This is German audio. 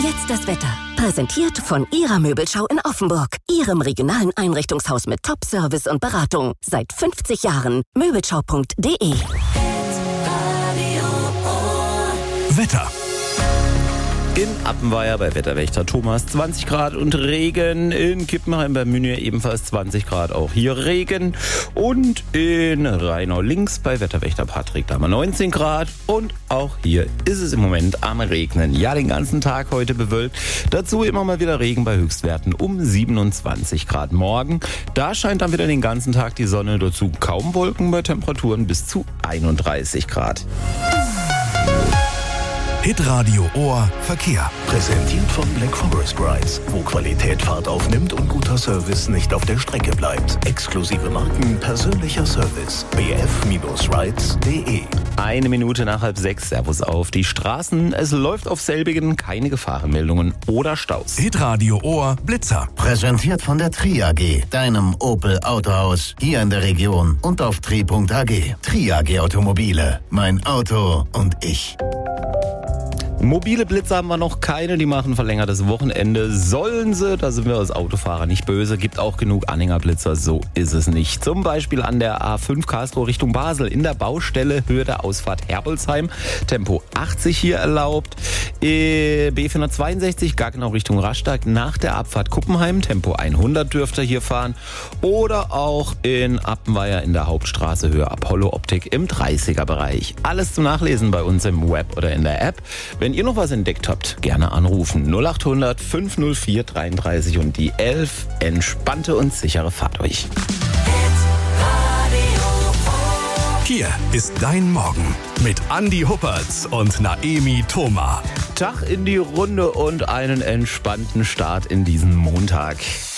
Jetzt das Wetter. Präsentiert von Ihrer Möbelschau in Offenburg. Ihrem regionalen Einrichtungshaus mit Top-Service und Beratung. Seit 50 Jahren. Möbelschau.de. Wetter. In Appenweier bei Wetterwächter Thomas 20 Grad und Regen. In Kippenheim bei Münje ebenfalls 20 Grad, auch hier Regen. Und in Rheinau links bei Wetterwächter Patrick da haben wir 19 Grad. Und auch hier ist es im Moment am Regnen. Ja, den ganzen Tag heute bewölkt. Dazu immer mal wieder Regen bei Höchstwerten um 27 Grad. Morgen, da scheint dann wieder den ganzen Tag die Sonne. Dazu kaum Wolken bei Temperaturen bis zu 31 Grad. Hitradio Ohr Verkehr. Präsentiert von Black Forest Rides, wo Qualität Fahrt aufnimmt und guter Service nicht auf der Strecke bleibt. Exklusive Marken, persönlicher Service. bf-rides.de. 1 Minute nach 5:30. Servus auf die Straßen. Es läuft auf selbigen keine Gefahrenmeldungen oder Staus. Hitradio Ohr Blitzer. Präsentiert von der Tri AG, deinem Opel Autohaus, hier in der Region und auf tri.ag. Tri AG Automobile, mein Auto und ich. Mobile Blitzer haben wir noch keine, die machen verlängertes Wochenende. Sollen sie, da sind wir als Autofahrer nicht böse, gibt auch genug Anhängerblitzer, so ist es nicht. Zum Beispiel an der A5 Karlsruhe Richtung Basel in der Baustelle Höhe der Ausfahrt Herbolzheim, Tempo 80 hier erlaubt. B462 Gaggenau Richtung Rastatt nach der Abfahrt Kuppenheim, Tempo 100 dürfte hier fahren. Oder auch in Appenweier in der Hauptstraße Höhe Apollo Optik im 30er Bereich. Alles zum Nachlesen bei uns im Web oder in der App. Wenn ihr noch was entdeckt habt, gerne anrufen. 0800 504 33 und die 11. Entspannte und sichere Fahrt euch. Hier ist dein Morgen mit Andi Huppertz und Naemi Thoma. Tag in die Runde und einen entspannten Start in diesen Montag.